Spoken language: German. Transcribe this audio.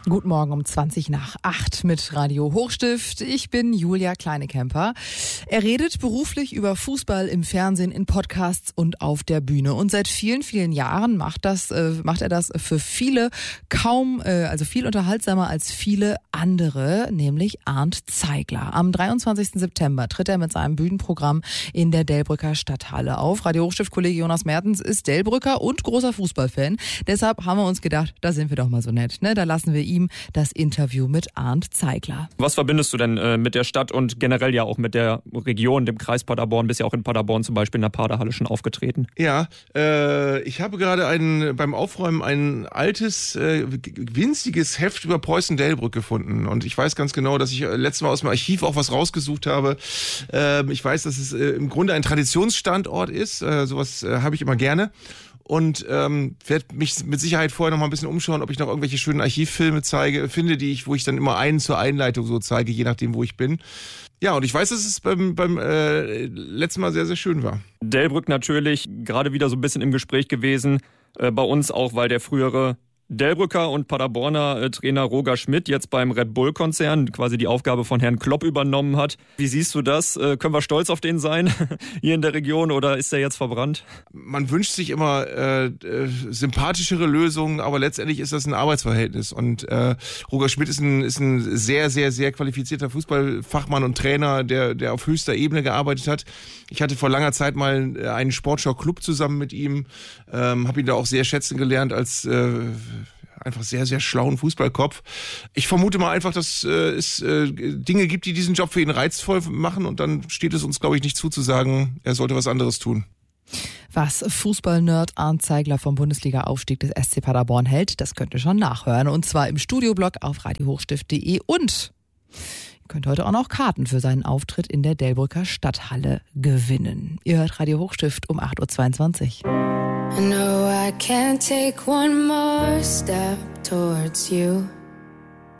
Guten Morgen um 7:20 mit Radio Hochstift. Ich bin Julia Kleinekemper. Er redet beruflich über Fußball im Fernsehen, in Podcasts und auf der Bühne. Und seit vielen, vielen Jahren macht er das für viele viel unterhaltsamer als viele andere, nämlich Arndt Zeigler. Am 23. September tritt er mit seinem Bühnenprogramm in der Delbrücker Stadthalle auf. Radio Hochstift-Kollege Jonas Mertens ist Delbrücker und großer Fußballfan. Deshalb haben wir uns gedacht, da sind wir doch mal so nett, ne? Da lassen wir ihm das Interview mit Arndt Zeigler. Was verbindest du denn mit der Stadt und generell ja auch mit der Region, dem Kreis Paderborn? Bist ja auch in Paderborn zum Beispiel in der Paderhalle schon aufgetreten. Ja, ich habe gerade beim Aufräumen ein altes, winziges Heft über Preußen-Delbrück gefunden. Und ich weiß ganz genau, dass ich letztes Mal aus dem Archiv auch was rausgesucht habe. Ich weiß, dass es im Grunde ein Traditionsstandort ist. Sowas habe ich immer gerne. Und werde mich mit Sicherheit vorher noch mal ein bisschen umschauen, ob ich noch irgendwelche schönen Archivfilme finde, wo ich dann immer einen zur Einleitung so zeige, je nachdem, wo ich bin. Ja, und ich weiß, dass es beim letzten Mal sehr, sehr schön war. Delbrück natürlich gerade wieder so ein bisschen im Gespräch gewesen, bei uns auch, weil der frühere Delbrücker und Paderborner Trainer Roger Schmidt jetzt beim Red Bull-Konzern quasi die Aufgabe von Herrn Klopp übernommen hat. Wie siehst du das? Können wir stolz auf den sein hier in der Region oder ist der jetzt verbrannt? Man wünscht sich immer sympathischere Lösungen, aber letztendlich ist das ein Arbeitsverhältnis. Und Roger Schmidt ist ein sehr, sehr, sehr qualifizierter Fußballfachmann und Trainer, der auf höchster Ebene gearbeitet hat. Ich hatte vor langer Zeit mal einen Sportschau-Club zusammen mit ihm, habe ihn da auch sehr schätzen gelernt als einfach sehr, sehr schlauen Fußballkopf. Ich vermute mal einfach, dass es Dinge gibt, die diesen Job für ihn reizvoll machen und dann steht es uns, glaube ich, nicht zu sagen, er sollte was anderes tun. Was Fußballnerd Arndt Zeigler vom Bundesliga-Aufstieg des SC Paderborn hält, das könnt ihr schon nachhören. Und zwar im Studioblog auf radiohochstift.de. Und ihr könnt heute auch noch Karten für seinen Auftritt in der Delbrücker Stadthalle gewinnen. Ihr hört Radio Hochstift um 8:22 Uhr. I know I can't take one more step towards you.